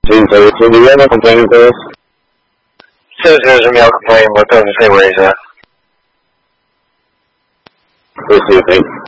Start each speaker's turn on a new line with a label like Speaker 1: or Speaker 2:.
Speaker 1: Sí, so do you have a complaint with us?
Speaker 2: Sí, there's a mail complaint, but it doesn't say where he's at.
Speaker 1: Let's see, I think.